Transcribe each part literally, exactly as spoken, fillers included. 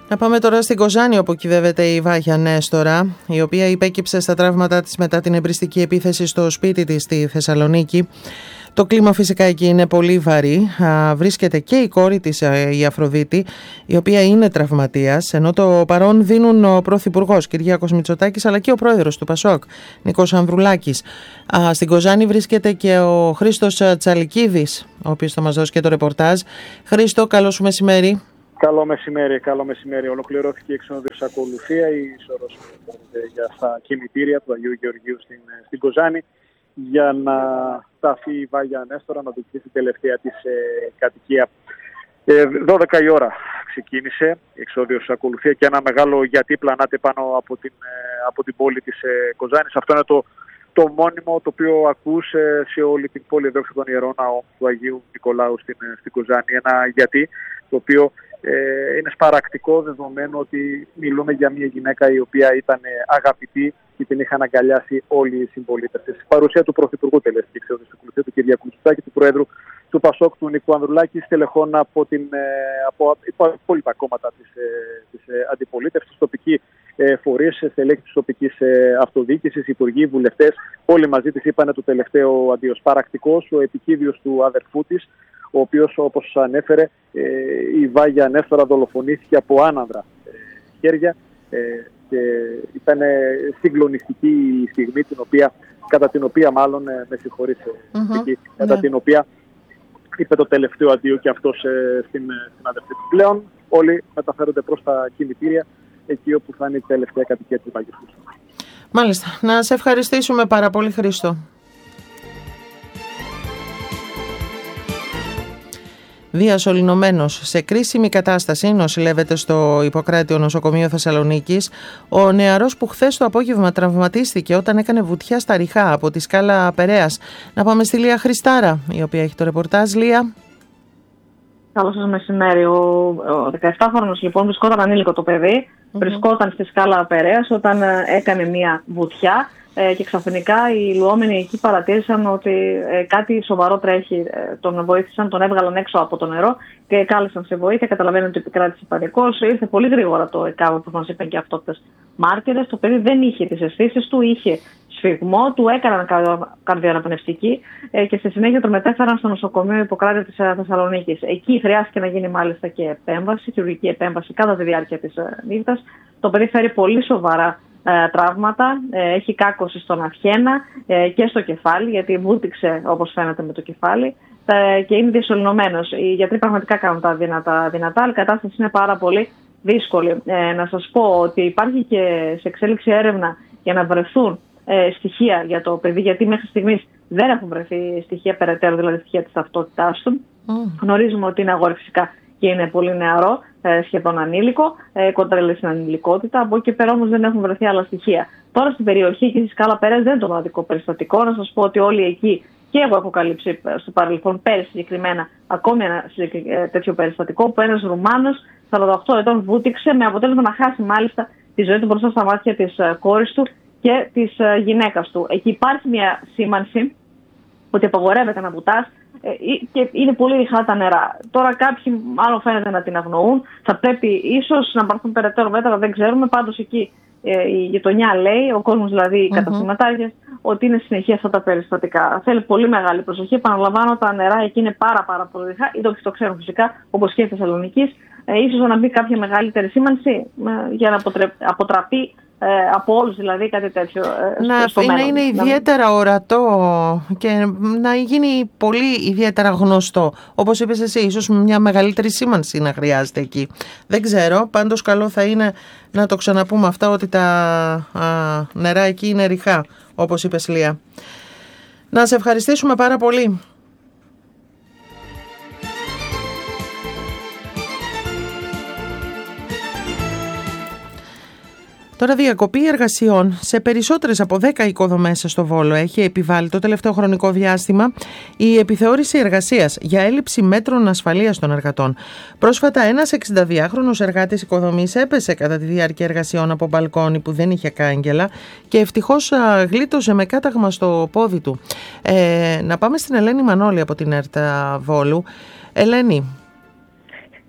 Να πάμε τώρα στην Κοζάνη, όπου κυβεύεται η Βάγια Νέστορα, η οποία υπέκυψε στα τραύματά της μετά την εμπριστική επίθεση στο σπίτι της στη Θεσσαλονίκη. Το κλίμα φυσικά εκεί είναι πολύ βαρύ. Βρίσκεται και η κόρη της, η Αφροδίτη, η οποία είναι τραυματίας, ενώ το παρόν δίνουν ο Πρωθυπουργός Κυριάκος Μητσοτάκης αλλά και ο Πρόεδρος του Πασόκ, Νίκος Ανδρουλάκης. Στην Κοζάνη βρίσκεται και ο Χρήστος Τσαλικίδης, ο οποίος θα μας δώσει και το ρεπορτάζ. Χρήστο, καλό σου μεσημέρι. Καλό μεσημέρι, καλό μεσημέρι. Ολοκληρώθηκε η εξονοδίους ακολουθία, η σωρός για στα κημητήρια του Αγίου Γεωργίου στην, στην Κοζάνη, για να σταθεί η Βάγια Νέστορα, να διοικηθεί την τελευταία της ε, κατοικία. Ε, δώδεκα η ώρα ξεκίνησε η εξοδίους ακολουθία και ένα μεγάλο γιατί πλανάται πάνω από την, ε, από την πόλη της ε, Κοζάνης. Αυτό είναι το, το μόνιμο το οποίο ακούς ε, σε όλη την πόλη εδώ στον Ιερό Ναό του Αγίου Νικολάου στην, ε, στην Κοζάνη. Ένα γιατί το οποίο ε, είναι σπαρακτικό, δεδομένου ότι μιλούμε για μια γυναίκα η οποία ήταν ε, αγαπητή και την είχαν αγκαλιάσει όλοι οι συμπολίτες της. Παρουσία του Πρωθυπουργού τελεστική εξόδηση ακολουθία, του Κυριάκου Μητσοτάκη, του Προέδρου του Πασόκ, του Νίκου Ανδρουλάκη, στελεχών από, την, από υπόλοιπα κόμματα της, της αντιπολίτευσης, τοπικοί φορείς, στελέχη της τοπικής αυτοδιοίκησης, υπουργοί, βουλευτές. Όλοι μαζί της είπαν το τελευταίο αντίο. Παρακτικός, ο επικίδιος του αδερφού της, ο οποίος, όπως ανέφερε, η Βάγια Νέστορα δολοφονήθηκε από άνανδρα χέρια. Και ήταν συγκλονιστική η στιγμή την οποία, κατά την οποία μάλλον, με συγχωρείς, mm-hmm. κατά yeah. την οποία είπε το τελευταίο αντίο και αυτός ε, στην, στην αδερφή του. Πλέον όλοι μεταφέρονται προς τα κημητήρια, εκεί όπου θα είναι η τελευταία κατοικία του Βάγιου. Μάλιστα. Να σε ευχαριστήσουμε πάρα πολύ, Χρήστο. Διασωληνωμένος σε κρίσιμη κατάσταση νοσηλεύεται στο Ιπποκράτειο Νοσοκομείο Θεσσαλονίκης ο νεαρός που χθες το απόγευμα τραυματίστηκε όταν έκανε βουτιά στα Ριχά από τη σκάλα Περαίας. Να πάμε στη Λία Χριστάρα, η οποία έχει το ρεπορτάζ. Λία. Καλό σας μεσημέρι. Ο, ο δεκαεφτάχρονος λοιπόν βρισκόταν ανήλικο το παιδί, mm-hmm. βρισκόταν στη σκάλα Περαίας όταν έκανε μια βουτιά. Και ξαφνικά οι λουόμενοι εκεί παρατήρησαν ότι κάτι σοβαρό τρέχει. Τον βοήθησαν, τον έβγαλαν έξω από το νερό και κάλεσαν σε βοήθεια. Καταλαβαίνετε ότι επικράτησε πανικός. Ήρθε πολύ γρήγορα το ΕΚΑΒ, όπως μας είπαν και αυτόπτες μάρτυρες. Το παιδί δεν είχε τις αισθήσεις του, είχε σφυγμό, του έκαναν καρδιοαναπνευστική και στη συνέχεια τον μετέφεραν στο νοσοκομείο Ιπποκράτειο της Θεσσαλονίκης. Εκεί χρειάστηκε να γίνει μάλιστα και επέμβαση, χειρουργική επέμβαση κατά τη διάρκεια της νύχτας. Το παιδί φέρει πολύ σοβαρά τραύματα, έχει κάκωση στον αυχένα και στο κεφάλι, γιατί βούτυξε όπως φαίνεται με το κεφάλι και είναι διασωληνωμένος. Οι γιατροί πραγματικά κάνουν τα δυνατά, δυνατά αλλά η κατάσταση είναι πάρα πολύ δύσκολη. Ε, να σας πω ότι υπάρχει και σε εξέλιξη έρευνα για να βρεθούν ε, στοιχεία για το παιδί, γιατί μέχρι στιγμής δεν έχουν βρεθεί στοιχεία περαιτέρω, δηλαδή στοιχεία της ταυτότητάς του. Mm. Γνωρίζουμε ότι είναι αγόρι φυσικά και είναι πολύ νεαρό, σχεδόν ανήλικο, κοντρέλε στην ανηλικότητα. Από εκεί πέρα όμως δεν έχουν βρεθεί άλλα στοιχεία. Τώρα στην περιοχή και στη σκάλα Περαίας δεν είναι το μοναδικό περιστατικό. Να σας πω ότι όλοι εκεί, και εγώ έχω καλύψει στο παρελθόν πέρυσι συγκεκριμένα ακόμη ένα τέτοιο περιστατικό, που ένας Ρουμάνος σαράντα οκτώ ετών βούτυξε με αποτέλεσμα να χάσει μάλιστα τη ζωή του μπροστά στα μάτια της κόρης του και της γυναίκας του. Εκεί υπάρχει μια σήμανση ότι απαγορεύεται να βουτάς και είναι πολύ ρηχά τα νερά. Τώρα κάποιοι μάλλον φαίνεται να την αγνοούν. Θα πρέπει ίσως να πάρθουν περαιτέρω μέτρα, δεν ξέρουμε. Πάντως εκεί η γειτονιά λέει, ο κόσμος δηλαδή, οι mm-hmm. καταστηματάρχες, ότι είναι συνεχή αυτά τα περιστατικά. Θέλει πολύ μεγάλη προσοχή. Επαναλαμβάνω, τα νερά εκεί είναι πάρα, πάρα πολύ ρηχά. Ή το, το ξέρουν φυσικά, όπως και η Θεσσαλονίκη. Ε, ίσως να μπει κάποια μεγαλύτερη σήμανση ε, για να αποτρε... αποτραπεί ε, από όλους, δηλαδή κάτι τέτοιο. Ε, να στο είναι, μέλλον. είναι ιδιαίτερα να... ορατό και να γίνει πολύ ιδιαίτερα γνωστό. Όπως είπες εσύ, ίσως μια μεγαλύτερη σήμανση να χρειάζεται εκεί. Δεν ξέρω, πάντως καλό θα είναι να το ξαναπούμε αυτά, ότι τα α, νερά εκεί είναι ρηχά, όπως είπες, Λία. Να σε ευχαριστήσουμε πάρα πολύ. Τώρα, διακοπή εργασιών σε περισσότερες από δέκα οικοδομές στο Βόλο έχει επιβάλει το τελευταίο χρονικό διάστημα η επιθεώρηση εργασίας για έλλειψη μέτρων ασφαλείας των εργατών. Πρόσφατα, ένας εξηνταδυάχρονος εργάτης οικοδομής έπεσε κατά τη διάρκεια εργασιών από μπαλκόνι που δεν είχε κάγκελα και ευτυχώς γλίτωσε με κάταγμα στο πόδι του. Ε, να πάμε στην Ελένη Μανώλη από την ΕΡΤ Βόλου. Ελένη.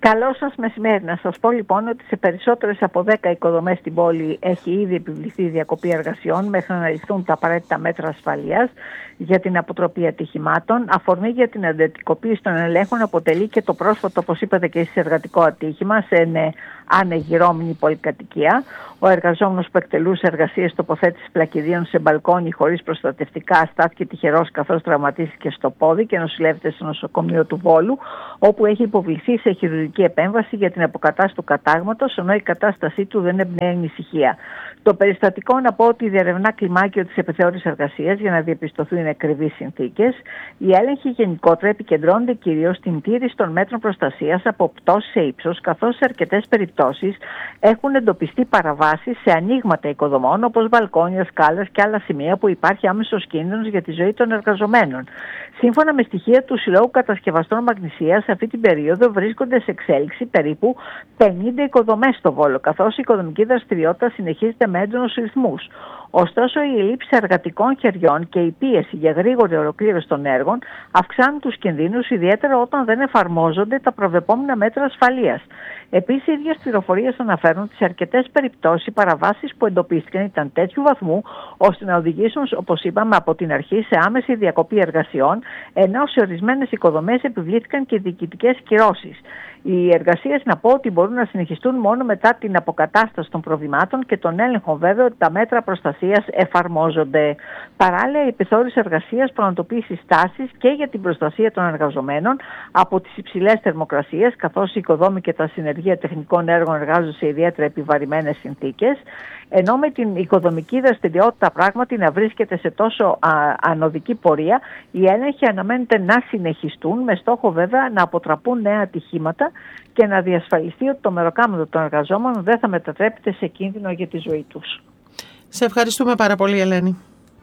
Καλό σας μεσημέρι. Να σας πω λοιπόν ότι σε περισσότερες από δέκα οικοδομές στην πόλη έχει ήδη επιβληθεί διακοπή εργασιών μέχρι να ληφθούν τα απαραίτητα μέτρα ασφαλείας για την αποτροπή ατυχημάτων. Αφορμή για την εντατικοποίηση των ελέγχων αποτελεί και το πρόσφατο, όπως είπατε και εσείς, εργατικό ατύχημα σε ανεγυρώμενη πολυκατοικία. Ο εργαζόμενος που εκτελούσε εργασίες τοποθέτησης πλακιδίων σε μπαλκόνι χωρίς προστατευτικά στάθηκε τυχερός, καθώς τραυματίστηκε στο πόδι και νοσηλεύεται στο νοσοκομείο του Βόλου, όπου έχει υποβληθεί σε χειρουργική επέμβαση για την αποκατάσταση του κατάγματος, ενώ η κατάστασή του δεν εμπνέει ανησυχία. Το περιστατικό, να πω ότι διερευνά κλιμάκιο της επιθεώρησης εργασίας για να διαπιστωθούν ακριβείς συνθήκες. Οι έλεγχοι γενικότερα επικεντρώνονται κυρίως στην τήρηση των μέτρων προστασίας από πτώση σε ύψος, καθώς σε αρκετές περιπτώσεις έχουν εντοπιστεί παραβάσεις σε ανοίγματα οικοδομών, όπως μπαλκόνια, σκάλες και άλλα σημεία που υπάρχει άμεσος κίνδυνος για τη ζωή των εργαζομένων. Σύμφωνα με στοιχεία του Συλλόγου Κατασκευαστών Μαγνησίας, σε αυτή την περίοδο βρίσκονται σε εξέλιξη περίπου πενήντα οικοδομές στο Βόλο, καθώς η οικοδομική δραστηριότητα συνεχίζεται με έντονους ρυθμούς. Ωστόσο, η έλλειψη εργατικών χεριών και η πίεση για γρήγορη ολοκλήρωση των έργων αυξάνουν τους κινδύνους, ιδιαίτερα όταν δεν εφαρμόζονται τα προβλεπόμενα μέτρα ασφαλείας. Επίσης, οι ίδιες πληροφορίες αναφέρουν ότι σε αρκετές περιπτώσεις οι παραβάσεις που εντοπίστηκαν ήταν τέτοιου βαθμού ώστε να οδηγήσουν, όπως είπαμε από την αρχή, σε άμεση διακοπή εργασιών, ενώ σε ορισμένες οικοδομές επιβλήθηκαν και διοικητικές κυρώσεις. Οι εργασίες, να πω ότι μπορούν να συνεχιστούν μόνο μετά την αποκατάσταση των προβλημάτων και τον έλεγχο, βέβαια, ότι τα μέτρα προστασίας εφαρμόζονται. Παράλληλα, η επιθεώρηση εργασίας πραγματοποιεί στάσεις και για την προστασία των εργαζομένων από τις υψηλές θερμοκρασίες, καθώς οι οικοδόμοι και τα συνεργεία τεχνικών έργων εργάζονται σε ιδιαίτερα επιβαρημένες συνθήκες. Ενώ με την οικοδομική δραστηριότητα πράγματι να βρίσκεται σε τόσο α, ανωδική πορεία, οι έλεγχοι αναμένεται να συνεχιστούν, με στόχο βέβαια να αποτραπούν νέα ατυχήματα και να διασφαλιστεί ότι το μεροκάματο των εργαζόμενων δεν θα μετατρέπεται σε κίνδυνο για τη ζωή τους. Σε ευχαριστούμε πάρα πολύ, Ελένη.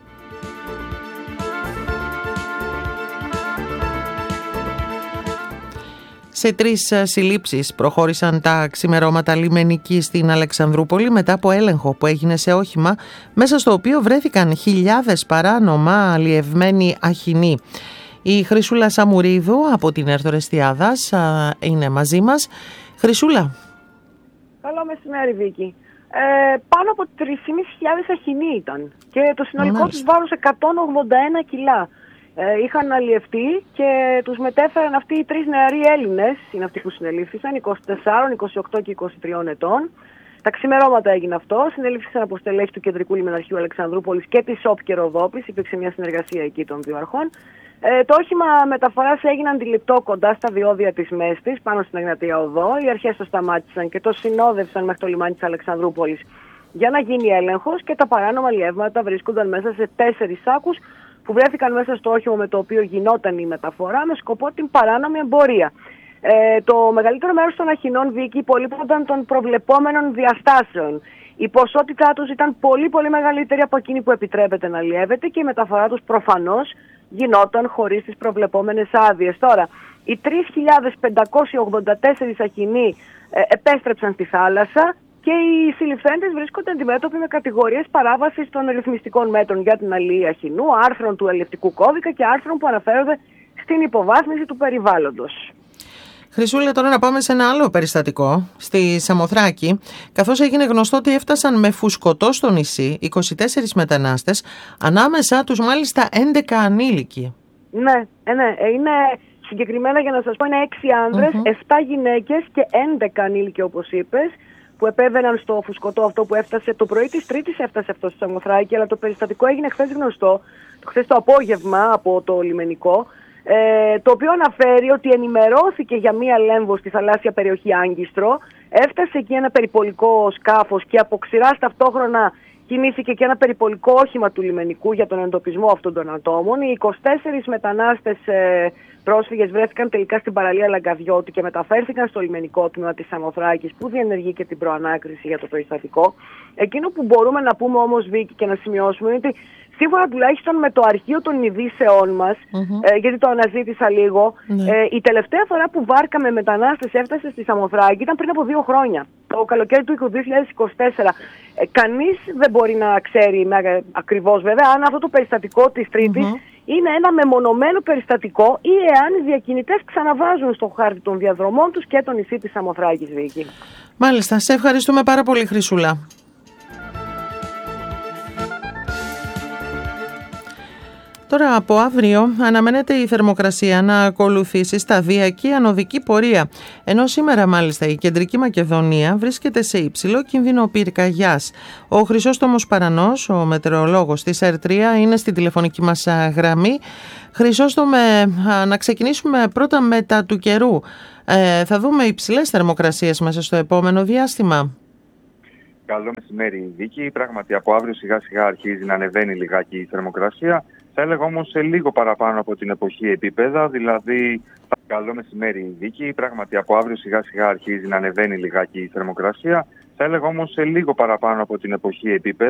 Σε τρεις συλλήψεις προχώρησαν τα ξημερώματα λιμενικοί στην Αλεξανδρούπολη μετά από έλεγχο που έγινε σε όχημα μέσα στο οποίο βρέθηκαν χιλιάδες παράνομα αλλιευμένοι αχινοί. Η Χρυσούλα Σαμουρίδου από την Ερθορεστιάδας είναι μαζί μας. Χρυσούλα. Καλό μεσημέρι, Βίκη. Ε, πάνω από τρεις χιλιάδες πεντακόσιοι αχινοί ήταν και το συνολικό τους βάρος εκατόν ογδόντα ένα κιλά. Ε, είχαν αλλιευτεί και τους μετέφεραν αυτοί οι τρεις νεαροί Έλληνες, είναι αυτοί που συνελήφθησαν, είκοσι τέσσερα, είκοσι οκτώ και είκοσι τρία ετών. Τα ξημερώματα έγινε αυτό, συνελήφθησαν από στελέχη του Κεντρικού Λιμεναρχείου Αλεξανδρούπολης και της ΟΠ και Ροδόπης, υπήρξε μια συνεργασία εκεί των δύο αρχών. Ε, το όχημα μεταφοράς έγινε αντιληπτό κοντά στα διόδια της Μέστης, πάνω στην Εγνατία Οδό. Οι αρχές το σταμάτησαν και το συνόδευσαν μέχρι το λιμάνι της Αλεξανδρούπολης για να γίνει έλεγχος και τα παράνομα αλλιεύματα βρίσκονταν μέσα σε τέσσερις σάκους που βρέθηκαν μέσα στο όχημα με το οποίο γινόταν η μεταφορά με σκοπό την παράνομη εμπορία. Ε, το μεγαλύτερο μέρος των αχινών, Βίκη, υπολείπονταν των προβλεπόμενων διαστάσεων. Η ποσότητά τους ήταν πολύ πολύ μεγαλύτερη από εκείνη που επιτρέπεται να αλλιεύεται και η μεταφορά τους προφανώς γινόταν χωρίς τις προβλεπόμενες άδειες. Τώρα, οι τρεις χιλιάδες πεντακόσιοι ογδόντα τέσσερα αχινοί ε, επέστρεψαν στη θάλασσα και οι συλληφθέντες βρίσκονται αντιμέτωποι με κατηγορίες παράβασης των ρυθμιστικών μέτρων για την αλληλεία αχινού, άρθρων του αλληλευτικού κώδικα και άρθρων που αναφέρονται στην υποβάθμιση του περιβάλλοντος. Χρυσούλα, τώρα να πάμε σε ένα άλλο περιστατικό στη Σαμοθράκη, καθώς έγινε γνωστό ότι έφτασαν με φουσκωτό στο νησί είκοσι τέσσερις μετανάστες, ανάμεσά τους μάλιστα έντεκα ανήλικοι. Ναι, ναι, είναι συγκεκριμένα, για να σας πω, είναι έξι άνδρες, mm-hmm. επτά γυναίκες και έντεκα ανήλικοι, όπως είπες, που επέβαιναν στο φουσκωτό αυτό που έφτασε το πρωί της Τρίτης, έφτασε αυτό στη Σαμοθράκη, αλλά το περιστατικό έγινε χθες γνωστό, χθες το απόγευμα από το λιμενικό, ε, το οποίο αναφέρει ότι ενημερώθηκε για μία λέμβο στη θαλάσσια περιοχή Άγκιστρο, έφτασε εκεί ένα περιπολικό σκάφος και από ξηράς ταυτόχρονα κινήθηκε και ένα περιπολικό όχημα του λιμενικού για τον εντοπισμό αυτών των ατόμων. Οι είκοσι τέσσερις μετανάστες ε, πρόσφυγες βρέθηκαν τελικά στην παραλία Λαγκαδιώτη και μεταφέρθηκαν στο λιμενικό τμήμα της Σαμοθράκης, που διενεργεί και την προανάκριση για το περιστατικό. Εκείνο που μπορούμε να πούμε όμως, Βίκη, και να σημειώσουμε είναι ότι σύμφωνα τουλάχιστον με το αρχείο των ειδήσεών μας, mm-hmm. ε, γιατί το αναζήτησα λίγο, mm-hmm. ε, η τελευταία φορά που βάρκα με μετανάστες έφτασε στη Σαμοθράκη ήταν πριν από δύο χρόνια, το καλοκαίρι του δύο χιλιάδες είκοσι τέσσερα. Ε, κανείς δεν μπορεί να ξέρει, ακριβώς βέβαια, αν αυτό το περιστατικό της Τρίτης mm-hmm. είναι ένα μεμονωμένο περιστατικό ή εάν οι διακινητές ξαναβάζουν στο χάρτη των διαδρομών τους και το νησί της Σαμοθράκης, Βίκη. Μάλιστα. Σε ευχαριστούμε πάρα πολύ, Χρυσούλα. Τώρα από αύριο αναμένεται η θερμοκρασία να ακολουθήσει σταδιακή ανωδική πορεία, ενώ σήμερα μάλιστα η Κεντρική Μακεδονία βρίσκεται σε υψηλό κίνδυνο πυρκαγιάς. Ο Χρυσόστομος Παρανός, ο μετεωρολόγος της ΕΡ τρία, είναι στην τηλεφωνική μας γραμμή. Χρυσόστομε, να ξεκινήσουμε πρώτα με τα του καιρού. Ε, θα δούμε υψηλές θερμοκρασίες μέσα στο επόμενο διάστημα. Καλό μεσημέρι, Βίκη. Πράγματι από αύριο σιγά σιγά αρχίζει να ανεβαίνει λιγάκι η θερμοκρασία. Θα έλεγα όμως σε λίγο παραπάνω από την εποχή επίπεδα, δηλαδή καλό μεσημέρι, Βίκη. Πράγματι από αύριο σιγά σιγά αρχίζει να ανεβαίνει λιγάκι η θερμοκρασία. Θα έλεγα όμως σε λίγο παραπάνω από την εποχή επίπεδα.